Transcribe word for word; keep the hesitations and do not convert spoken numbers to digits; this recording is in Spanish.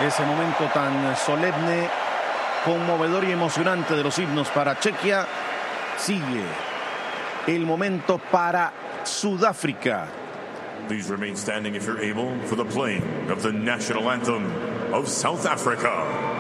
Ese momento tan solemne, conmovedor y emocionante de los himnos para Chequia. Sigue el momento para Sudáfrica. Please remain standing if you're able for the playing of the national anthem of South Africa.